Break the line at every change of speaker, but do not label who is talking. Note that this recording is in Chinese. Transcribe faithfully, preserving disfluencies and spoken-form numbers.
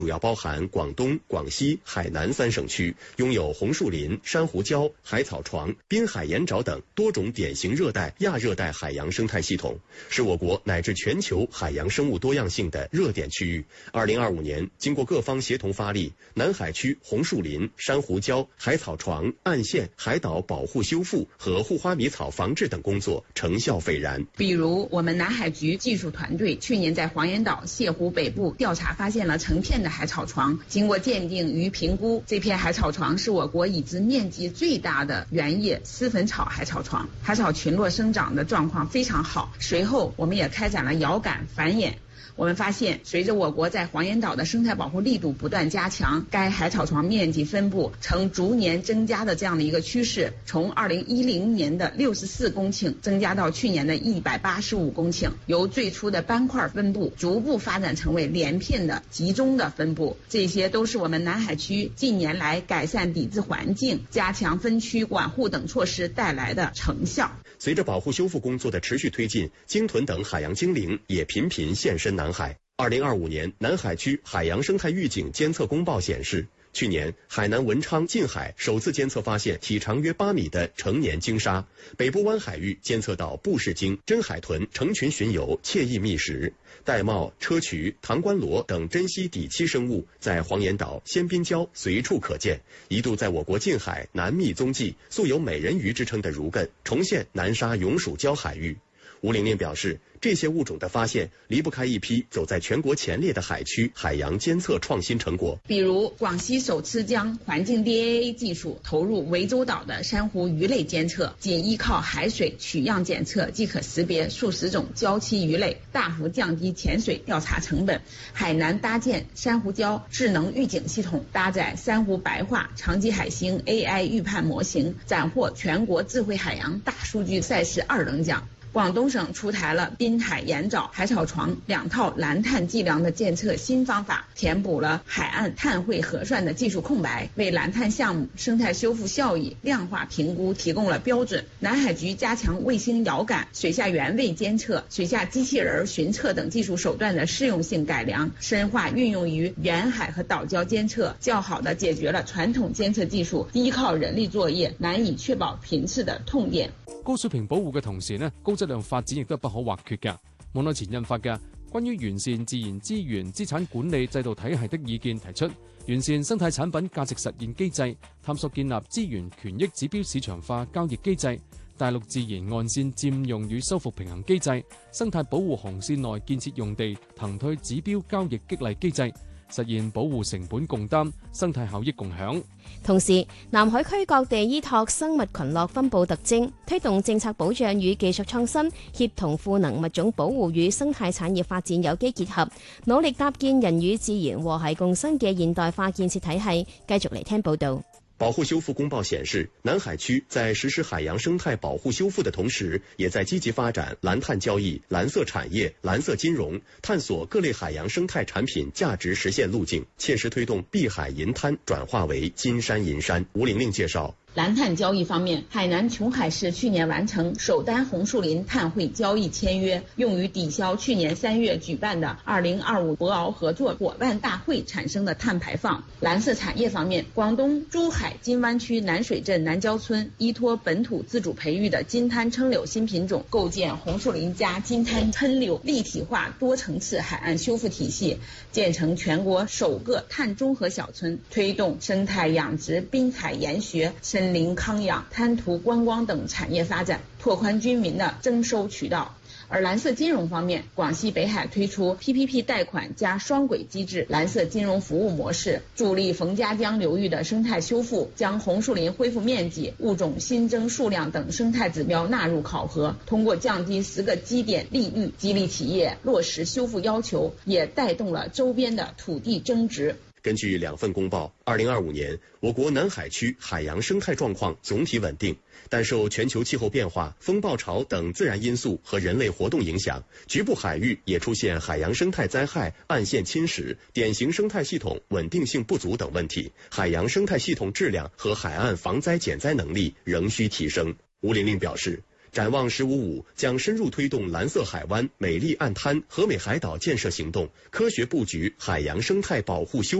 主要包含广东、广西、海南三省区，拥有红树林、珊瑚礁、海草床、滨海盐沼等多种典型热带、亚热带海洋生态系统，是我国乃至全球海洋生物多样性的热点区域。二零二五年，经过各方协同发力，南海区红树林、珊瑚礁、海草床、岸线、海岛保护修复和护花迷草防治等工作成效斐然。
比如，我们南海局技术团队去年在黄岩岛、泻湖北部调查发现了成片的海草床，经过鉴定与评估，这片海草床是我国已知面积最大的原叶丝粉草海草床，海草群落生长的状况非常好。随后，我们也开展了遥感繁衍。我们发现，随着我国在黄岩岛的生态保护力度不断加强，该海草床面积分布呈逐年增加的这样的一个趋势，从二零一零年的六十四公顷增加到去年的一百八十五公顷，由最初的斑块分布逐步发展成为连片的集中的分布，这些都是我们南海区近年来改善抵制环境、加强分区管护等措施带来的成效。
随着保护修复工作的持续推进，鲸豚等海洋精灵也频频现身南海。二零二五年南海区海洋生态预警监测公报显示，去年海南文昌近海首次监测发现体长约八米的成年鲸鲨，北部湾海域监测到布氏鲸、真海豚成群巡游，惬意觅食。玳瑁、砗磲、唐冠螺等珍稀底栖生物在黄岩岛、仙滨礁随处可见，一度在我国近海难觅踪迹，素有美人鱼之称的儒艮重现南沙永暑礁海域。吴玲玲表示，这些物种的发现离不开一批走在全国前列的海区海洋监测创新成果。
比如，广西首次将环境 D A A 技术投入涠洲岛的珊瑚鱼类监测，仅依靠海水取样检测即可识别数十种礁栖鱼类，大幅降低潜水调查成本。海南搭建珊瑚礁智能预警系统，搭载珊瑚白化、长脊海星 A I 预判模型，斩获全国智慧海洋大数据赛事二等奖。广东省出台了滨海盐沼、海草床两套蓝碳计量的监测新方法，填补了海岸碳汇核算的技术空白，为蓝碳项目生态修复效益量化评估提供了标准。南海局加强卫星遥感、水下原位监测、水下机器人巡测等技术手段的适用性改良，深化运用于沿海和岛礁监测，较好地解决了傳統監測技術依靠人力作業難以確保頻次的痛點。
高水平保護嘅同時呢，高質量發展亦都不可或缺嘅。網絡前印發嘅關於完善自然資源資產管理制度體系的意見提出，完善生態產品價值實現機制，探索建立資源權益指標市場化交易機制，大陸自然岸線佔用與收復平衡機制，生態保護航線內建設用地騰退指標交易激勵機制，實現保護成本共擔、生態效益共享。
同時，南海區各地依託生物群落分佈特徵，推動政策保障與技術創新，協同賦能物種保護與生態產業發展有機結合，努力搭建人與自然和諧共生嘅現代化建設體系。繼續嚟聽報導。
保護修復公報顯示，南海區在實施海洋生態保護修復的同時，也在積極發展藍碳交易、藍色產業、藍色金融，探索各類海洋生態產品價值實現路徑，切實推動碧海銀灘轉化為金山銀山。吳玲玲介紹。
藍碳交易方面，海南瓊海市去年完成首單紅樹林碳匯交易簽約，用於抵消去年三月舉辦的二零二五博鰲合作伙伴大會產生的碳排放。藍色產業方面，廣東珠海金灣區南水鎮南郊村依托本土自主培育的金灘鰭柳新品種，構建紅樹林加金灘鰭柳立體化多層次海岸修復體系，建成全國首個碳中和小村，推動生態養殖、濱海研學、森林康養、灘塗觀光等產業發展，拓寬居民的徵收渠道。而藍色金融方面，廣西北海推出 P P P 貸款加雙軌機制藍色金融服務模式，助力馮家江流域的生態修復，將紅樹林恢復面積、物種新增數量等生態指標納入考核，通過降低十個基點利率，激勵企業落實修復要求，也帶動了周邊的土地增值。
根據兩份公報，二零二五年我國南海區海洋生態狀況總體穩定，但受全球氣候變化、風暴潮等自然因素和人類活動影響，局部海域也出現海洋生態災害、岸線侵蝕、典型生態系統穩定性不足等問題，海洋生態系統質量和海岸防災減災能力仍需提升。吳玲玲表示， 展望“十五五”将深入推动蓝色海湾、美丽岸滩、和美海岛建设行动，科学布局海洋生态保护修